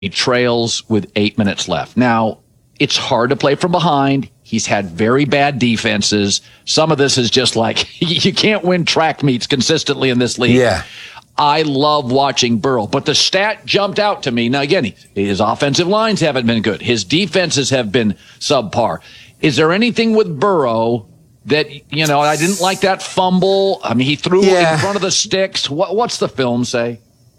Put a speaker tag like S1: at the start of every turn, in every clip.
S1: He trails with 8 minutes left. Now, it's hard to play from behind. He's had very bad defenses. Some of this is just like, you can't win track meets consistently in this league.
S2: Yeah.
S1: I love watching Burrow, but the stat jumped out to me. Now, again, his offensive lines haven't been good. His defenses have been subpar. Is there anything with Burrow that, I didn't like that fumble? I mean, he threw in front of the sticks. What's the film say?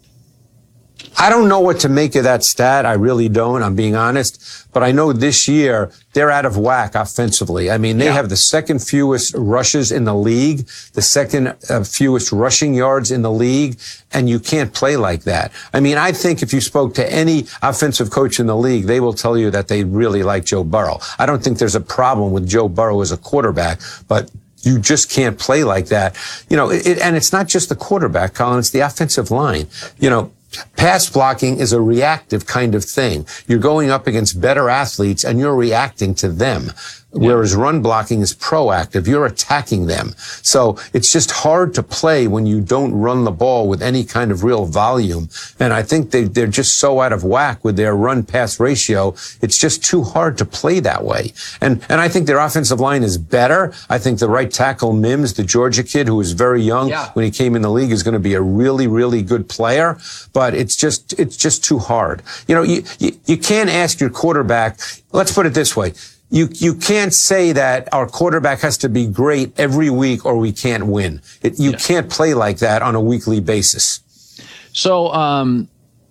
S2: I don't know what to make of that stat. I really don't. I'm being honest. But I know this year they're out of whack offensively. I mean, they have the second fewest rushes in the league, the second fewest rushing yards in the league, and you can't play like that. I mean, I think if you spoke to any offensive coach in the league, they will tell you that they really like Joe Burrow. I don't think there's a problem with Joe Burrow as a quarterback, but you just can't play like that. And it's not just the quarterback, Colin, it's the offensive line. Pass blocking is a reactive kind of thing. You're going up against better athletes and you're reacting to them. Whereas run blocking is proactive. You're attacking them. So it's just hard to play when you don't run the ball with any kind of real volume. And I think they're just so out of whack with their run-pass ratio. It's just too hard to play that way. And I think their offensive line is better. I think the right tackle, Mims, the Georgia kid who was very young when he came in the league, is going to be a really, really good player. But it's just too hard. You can't ask your quarterback. Let's put it this way. You can't say that our quarterback has to be great every week or we can't win. You can't play like that on a weekly basis.
S1: So,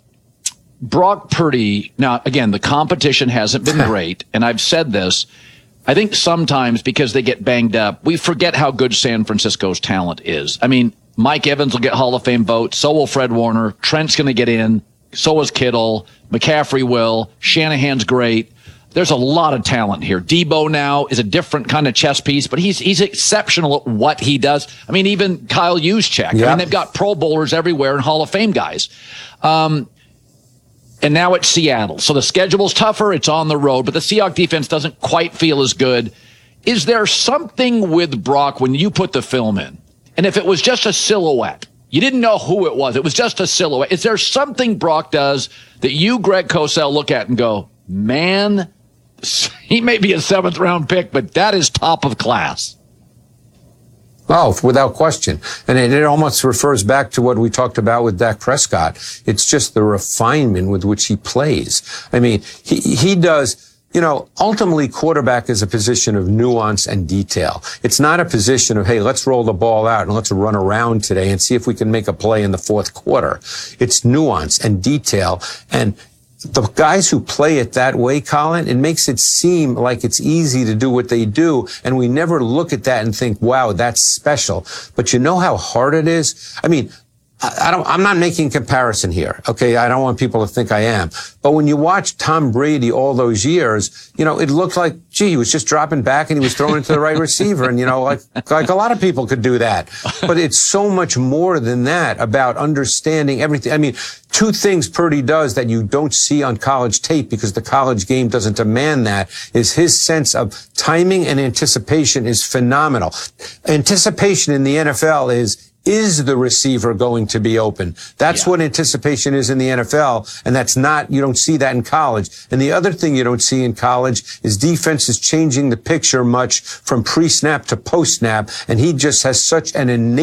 S1: Brock Purdy, now, again, the competition hasn't been great, and I've said this. I think sometimes because they get banged up, we forget how good San Francisco's talent is. I mean, Mike Evans will get Hall of Fame votes. So will Fred Warner. Trent's going to get in. So is Kittle. McCaffrey will. Shanahan's great. There's a lot of talent here. Debo now is a different kind of chess piece, but he's exceptional at what he does. I mean, even Kyle Juszczyk. I mean, they've got Pro Bowlers everywhere and Hall of Fame guys. And now it's Seattle. So the schedule's tougher. It's on the road, but the Seahawks defense doesn't quite feel as good. Is there something with Brock when you put the film in? And if it was just a silhouette, you didn't know who it was just a silhouette. Is there something Brock does that you, Greg Cosell, look at and go, man, he may be a 7th-round pick, but that is top of class?
S2: Oh, without question. And it almost refers back to what we talked about with Dak Prescott. It's just the refinement with which he plays. I mean, he does, ultimately quarterback is a position of nuance and detail. It's not a position of, hey, let's roll the ball out and let's run around today and see if we can make a play in the fourth quarter. It's nuance and detail. And the guys who play it that way, Colin, it makes it seem like it's easy to do what they do. And we never look at that and think, wow, that's special. But you know how hard it is? I mean, I'm not making comparison here. Okay. I don't want people to think I am. But when you watch Tom Brady all those years, it looked like, gee, he was just dropping back and he was throwing it to the right receiver. And, like a lot of people could do that. But it's so much more than that about understanding everything. I mean, two things Purdy does that you don't see on college tape because the college game doesn't demand that is his sense of timing and anticipation is phenomenal. Anticipation in the NFL is the receiver going to be open? That's what anticipation is in the NFL, and you don't see that in college. And the other thing you don't see in college is defense is changing the picture much from pre-snap to post-snap, and he just has such an innate